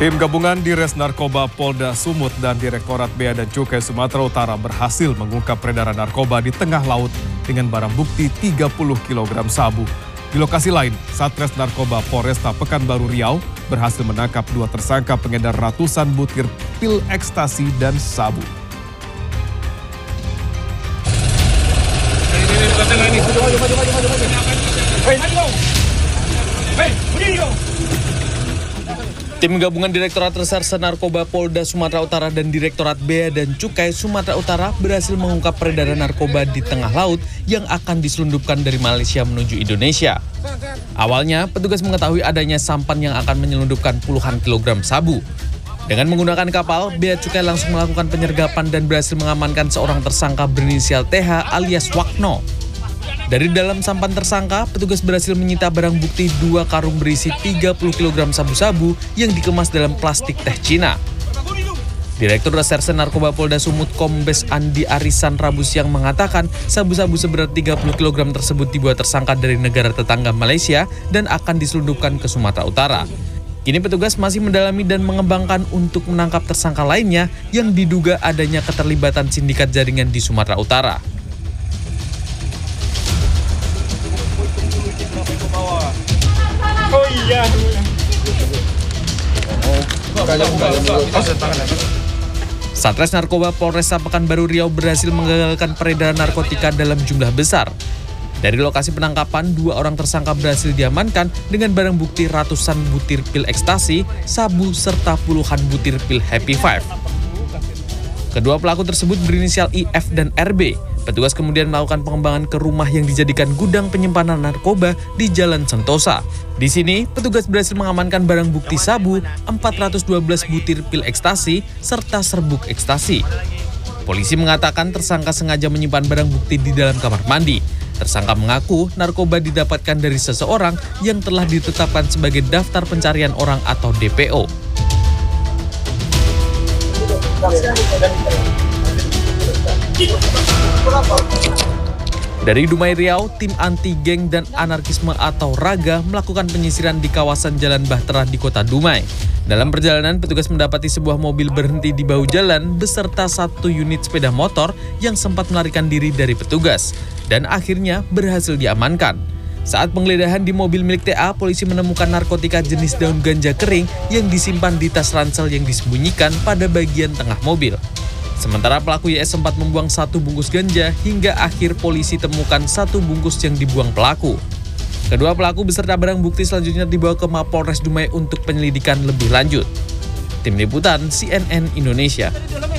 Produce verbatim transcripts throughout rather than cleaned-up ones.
Tim gabungan Dires Narkoba Polda Sumut dan Direktorat Bea dan Cukai Sumatera Utara berhasil mengungkap peredaran narkoba di tengah laut dengan barang bukti tiga puluh kilogram sabu. Di lokasi lain, Satres Narkoba Polresta Pekanbaru Riau berhasil menangkap dua tersangka pengedar ratusan butir pil ekstasi dan sabu. Tim gabungan Direktorat Reserse Narkoba Polda Sumatera Utara dan Direktorat Bea dan Cukai Sumatera Utara berhasil mengungkap peredaran narkoba di tengah laut yang akan diselundupkan dari Malaysia menuju Indonesia. Awalnya, petugas mengetahui adanya sampan yang akan menyelundupkan puluhan kilogram sabu. Dengan menggunakan kapal, Bea Cukai langsung melakukan penyergapan dan berhasil mengamankan seorang tersangka berinisial T H alias Wakno. Dari dalam sampan tersangka, petugas berhasil menyita barang bukti dua karung berisi tiga puluh kilogram sabu-sabu yang dikemas dalam plastik teh Cina. Direktur Reserse Narkoba Polda Sumut Kombes Andi Arisan Rabu siang mengatakan sabu-sabu seberat tiga puluh kilogram tersebut dibawa tersangka dari negara tetangga Malaysia dan akan diselundupkan ke Sumatera Utara. Kini petugas masih mendalami dan mengembangkan untuk menangkap tersangka lainnya yang diduga adanya keterlibatan sindikat jaringan di Sumatera Utara. Oh iya. Satres Narkoba Polresta Pekanbaru Riau berhasil menggagalkan peredaran narkotika dalam jumlah besar. Dari lokasi penangkapan, dua orang tersangka berhasil diamankan dengan barang bukti ratusan butir pil ekstasi, sabu, serta puluhan butir pil Happy Five. Kedua pelaku tersebut berinisial I F dan R B. Petugas kemudian melakukan pengembangan ke rumah yang dijadikan gudang penyimpanan narkoba di Jalan Sentosa. Di sini, petugas berhasil mengamankan barang bukti sabu, empat ratus dua belas butir pil ekstasi, serta serbuk ekstasi. Polisi mengatakan tersangka sengaja menyimpan barang bukti di dalam kamar mandi. Tersangka mengaku narkoba didapatkan dari seseorang yang telah ditetapkan sebagai daftar pencarian orang atau D P O. Dari Dumai Riau, tim anti-geng dan anarkisme atau Raga melakukan penyisiran di kawasan Jalan Bahtera di kota Dumai. Dalam perjalanan, petugas mendapati sebuah mobil berhenti di bahu jalan beserta satu unit sepeda motor yang sempat melarikan diri dari petugas dan akhirnya berhasil diamankan. Saat penggeledahan di mobil milik T A, polisi menemukan narkotika jenis daun ganja kering yang disimpan di tas ransel yang disembunyikan pada bagian tengah mobil. Sementara pelaku Y S sempat membuang satu bungkus ganja hingga akhir polisi temukan satu bungkus yang dibuang pelaku. Kedua pelaku beserta barang bukti selanjutnya dibawa ke Mapolres Dumai untuk penyelidikan lebih lanjut. Tim Liputan C N N Indonesia.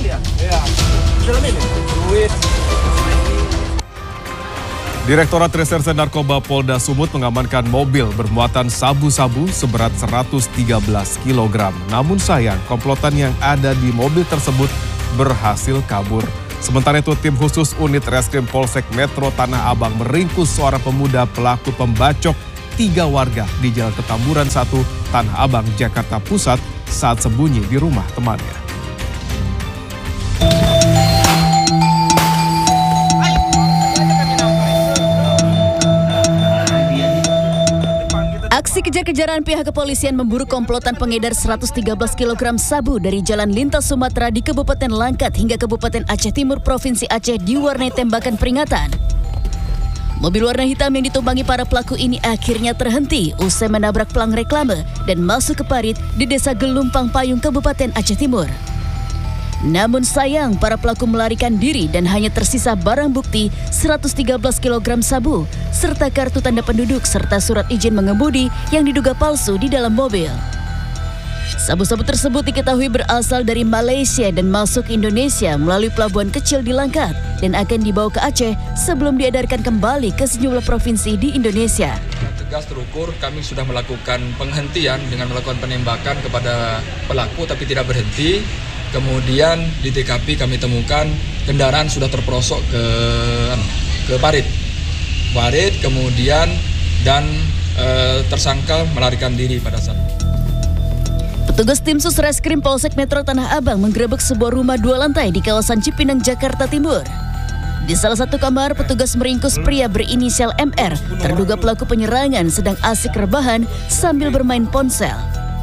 Direktorat Reserse Narkoba Polda Sumut mengamankan mobil bermuatan sabu-sabu seberat seratus tiga belas kilogram. Namun sayang, komplotan yang ada di mobil tersebut berhasil kabur. Sementara itu, tim khusus unit Reskrim Polsek Metro Tanah Abang meringkus seorang pemuda pelaku pembacok tiga warga di Jalan Ketamburan satu, Tanah Abang, Jakarta Pusat saat sembunyi di rumah temannya. Aksi kejar-kejaran pihak kepolisian memburu komplotan pengedar seratus tiga belas kilogram sabu dari Jalan Lintas Sumatera di Kabupaten Langkat hingga Kabupaten Aceh Timur, Provinsi Aceh diwarnai tembakan peringatan. Mobil warna hitam yang ditumpangi para pelaku ini akhirnya terhenti usai menabrak pelang reklame dan masuk ke parit di Desa Gelumpang Payung, Kabupaten Aceh Timur. Namun sayang, para pelaku melarikan diri dan hanya tersisa barang bukti seratus tiga belas kilogram sabu serta kartu tanda penduduk serta surat izin mengemudi yang diduga palsu di dalam mobil. Sabu-sabu tersebut diketahui berasal dari Malaysia dan masuk ke Indonesia melalui pelabuhan kecil di Langkat dan akan dibawa ke Aceh sebelum diedarkan kembali ke sejumlah provinsi di Indonesia. Tegas terukur, kami sudah melakukan penghentian dengan melakukan penembakan kepada pelaku tapi tidak berhenti. Kemudian di T K P kami temukan kendaraan sudah terperosok ke ke parit, parit kemudian dan e, tersangka melarikan diri pada saat. Petugas tim sus Reskrim Polsek Metro Tanah Abang menggerebek sebuah rumah dua lantai di kawasan Cipinang, Jakarta Timur. Di salah satu kamar, petugas meringkus pria berinisial M R, terduga pelaku penyerangan sedang asik rebahan sambil bermain ponsel.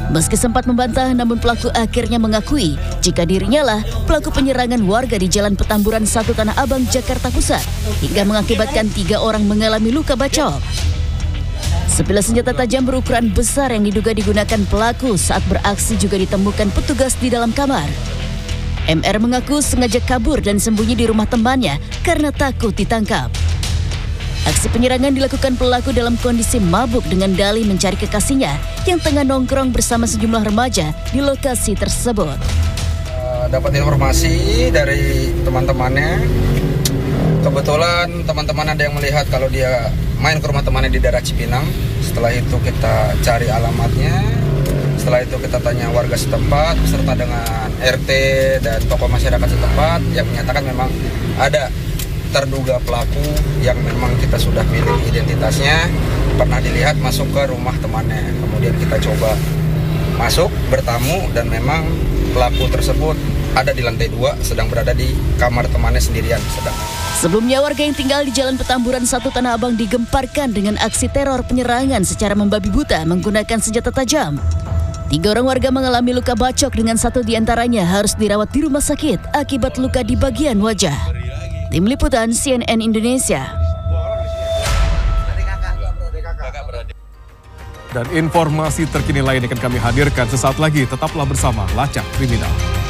Meski sempat membantah, namun pelaku akhirnya mengakui jika dirinya lah pelaku penyerangan warga di Jalan Petamburan satu Tanah Abang, Jakarta Pusat, hingga mengakibatkan tiga orang mengalami luka bacok. Sebilah senjata tajam berukuran besar yang diduga digunakan pelaku saat beraksi juga ditemukan petugas di dalam kamar. M R mengaku sengaja kabur dan sembunyi di rumah temannya karena takut ditangkap. Aksi penyerangan dilakukan pelaku dalam kondisi mabuk dengan dalih mencari kekasihnya yang tengah nongkrong bersama sejumlah remaja di lokasi tersebut. Uh, dapat informasi dari teman-temannya. Kebetulan teman-teman ada yang melihat kalau dia main ke rumah temannya di daerah Cipinang. Setelah itu kita cari alamatnya. Setelah itu kita tanya warga setempat beserta dengan R T dan tokoh masyarakat setempat yang menyatakan memang ada terduga pelaku yang memang kita sudah miliki identitasnya, pernah dilihat masuk ke rumah temannya. Kemudian kita coba masuk, bertamu, dan memang pelaku tersebut ada di lantai dua, sedang berada di kamar temannya sendirian. Sedang. Sebelumnya warga yang tinggal di Jalan Petamburan satu Tanah Abang digemparkan dengan aksi teror penyerangan secara membabi buta menggunakan senjata tajam. Tiga orang warga mengalami luka bacok dengan satu diantaranya harus dirawat di rumah sakit akibat luka di bagian wajah. Tim Liputan C N N Indonesia. Dan informasi terkini lain akan kami hadirkan sesaat lagi. Tetaplah bersama Lacak Kriminal.